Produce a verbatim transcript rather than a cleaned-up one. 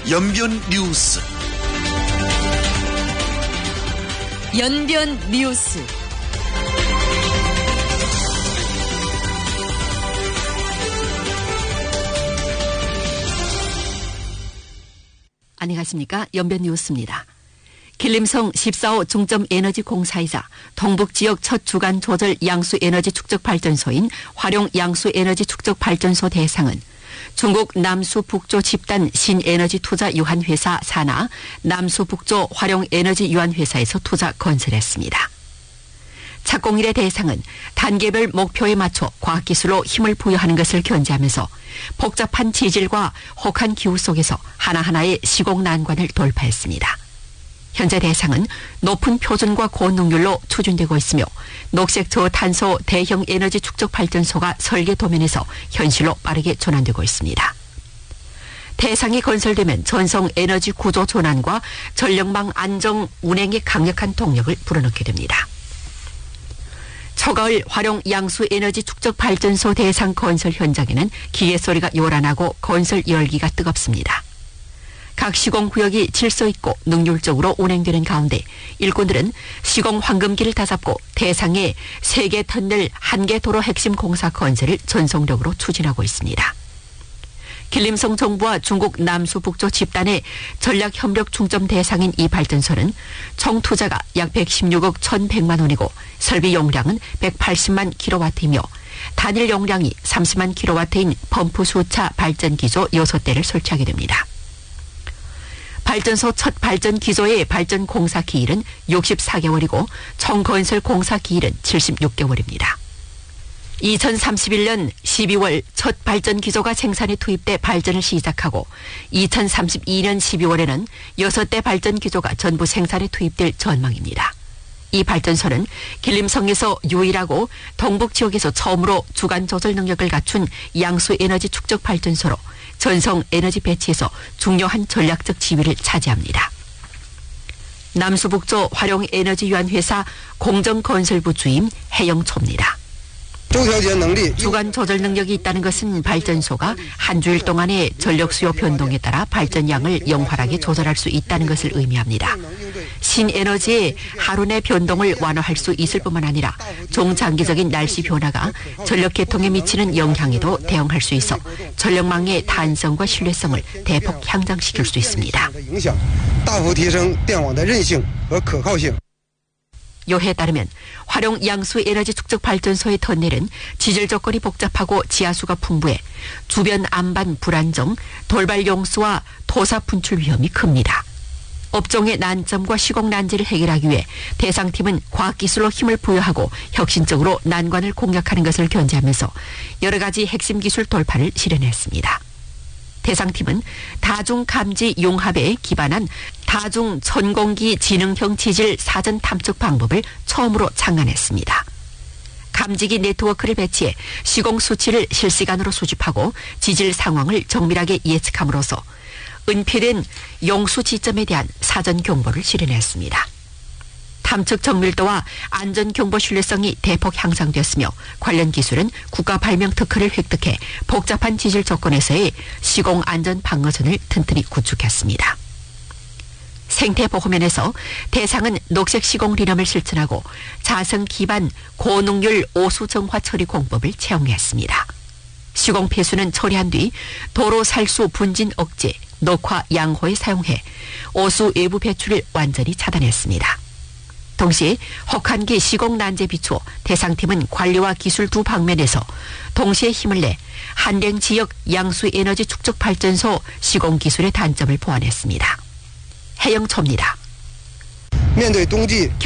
연변 뉴스. 연변 뉴스. 안녕하십니까. 연변 뉴스입니다. 길림성 십사 호 중점에너지 공사이자 동북지역 첫 주간 조절 양수에너지 축적발전소인 화룡 양수에너지 축적발전소 대상은 중국 남수북조 집단 신에너지 투자 유한회사 산하 남수북조 화룡에너지 유한회사에서 투자 건설했습니다. 착공일의 대상은 단계별 목표에 맞춰 과학기술로 힘을 부여하는 것을 견지하면서 복잡한 지질과 혹한 기후 속에서 하나하나의 시공 난관을 돌파했습니다. 현재 대상은 높은 표준과 고능률로 추진되고 있으며 녹색 저탄소 대형 에너지 축적 발전소가 설계 도면에서 현실로 빠르게 전환되고 있습니다. 대상이 건설되면 전성 에너지 구조 전환과 전력망 안정 운행에 강력한 동력을 불어넣게 됩니다. 초가을 화룡 양수 에너지 축적 발전소 대상 건설 현장에는 기계 소리가 요란하고 건설 열기가 뜨겁습니다. 각 시공구역이 질서 있고 능률적으로 운행되는 가운데 일꾼들은 시공 황금기를 다잡고 대상의 세 개 터널 한 개 도로 핵심 공사 건설을 전속력으로 추진하고 있습니다. 길림성 정부와 중국 남수북조 집단의 전략협력 중점 대상인 이 발전소는 총 투자가 약 백십육억 천백만 원이고 설비 용량은 백팔십만 킬로와트이며 단일 용량이 삼십만 킬로와트인 펌프 수차 발전기조 여섯 대를 설치하게 됩니다. 발전소 첫 발전 기조의 발전 공사 기일은 육십사 개월이고 총 건설 공사 기일은 칠십육 개월입니다. 이천삼십일 년 십이월 첫 발전 기조가 생산에 투입돼 발전을 시작하고 이천삼십이 년 십이월에는 여섯 대 발전 기조가 전부 생산에 투입될 전망입니다. 이 발전소는 길림성에서 유일하고 동북 지역에서 처음으로 주간 조절 능력을 갖춘 양수 에너지 축적 발전소로 전성 에너지 배치에서 중요한 전략적 지위를 차지합니다. 남수북조 화룡 에너지 유한회사 공정건설부 주임 해영초입니다. 주간 조절 능력이 있다는 것은 발전소가 한 주일 동안의 전력 수요 변동에 따라 발전량을 영활하게 조절할 수 있다는 것을 의미합니다. 신에너지의 하루 내 변동을 완화할 수 있을 뿐만 아니라 중장기적인 날씨 변화가 전력 계통에 미치는 영향에도 대응할 수 있어 전력망의 탄성과 신뢰성을 대폭 향상시킬 수 있습니다. 요해에 따르면 화룡 양수 에너지 축적 발전소의 터널은 지질 조건이 복잡하고 지하수가 풍부해 주변 안반 불안정, 돌발 용수와 토사 분출 위험이 큽니다. 업종의 난점과 시공 난제를 해결하기 위해 대상팀은 과학기술로 힘을 부여하고 혁신적으로 난관을 공략하는 것을 견지하면서 여러 가지 핵심 기술 돌파를 실현했습니다. 대상팀은 다중감지 융합에 기반한 다중 천공기 지능형 지질 사전 탐측 방법을 처음으로 창안했습니다. 감지기 네트워크를 배치해 시공 수치를 실시간으로 수집하고 지질 상황을 정밀하게 예측함으로써 은폐된 용수 지점에 대한 사전 경보를 실현했습니다. 탐측 정밀도와 안전 경보 신뢰성이 대폭 향상되었으며 관련 기술은 국가 발명 특허를 획득해 복잡한 지질 조건에서의 시공 안전 방어선을 튼튼히 구축했습니다. 생태 보호면에서 대상은 녹색 시공 리념을 실천하고 자성 기반 고능률 오수 정화 처리 공법을 채용했습니다. 시공 폐수는 처리한 뒤 도로 살수 분진 억제, 녹화 양호에 사용해 오수 외부 배출을 완전히 차단했습니다. 동시에 혹한기 시공 난제 비추어 대상팀은 관리와 기술 두 방면에서 동시에 힘을 내 한랭 지역 양수 에너지 축적 발전소 시공 기술의 단점을 보완했습니다. 해영초입니다.